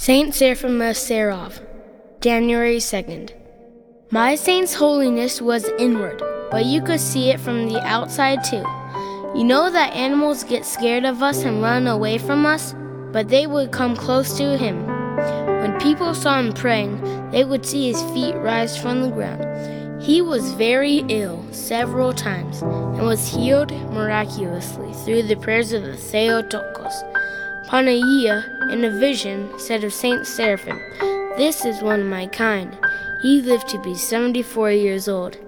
Saint Seraphim of Sarov, January 2nd. My saint's holiness was inward, but you could see it from the outside too. You know that animals get scared of us and run away from us, but they would come close to him. When people saw him praying, they would see his feet rise from the ground. He was very ill several times and was healed miraculously through the prayers of the Theotokos. Panagia, in a vision, said of Saint Seraphim, "This is one of my kind." He lived to be 74 years old.